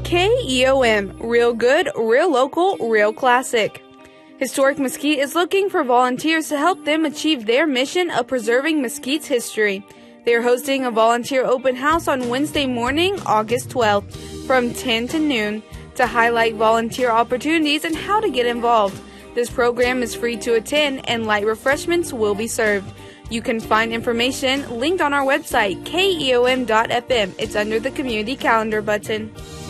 KEOM, real good, real local, real classic. Historic Mesquite is looking for volunteers to help them achieve their mission of preserving Mesquite's history. They are hosting a volunteer open house on Wednesday morning, August 12th, from 10 to noon, to highlight volunteer opportunities and how to get involved. This program is free to attend and light refreshments will be served. You can find information linked on our website, keom.fm. It's under the Community Calendar button.